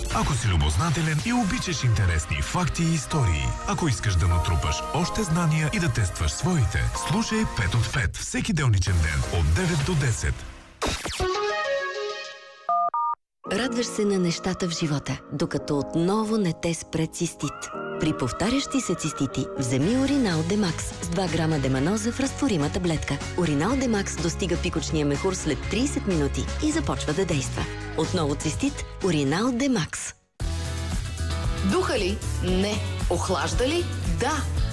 Ако си любознателен и обичаш интересни факти и истории, ако искаш да натрупаш още знания и да тестваш своите, слушай 5 от 5 всеки делничен ден от 9 до 10. Радваш се на нещата в живота, докато отново не те спре цистит. При повтарящи се цистити, вземи Уринал Демакс с 2 грама деманоза в разтворима таблетка. Уринал Демакс достига пикочния мехур след 30 минути и започва да действа. Отново цистит, Уринал Демакс. Духа ли? Не. Охлажда ли? Да.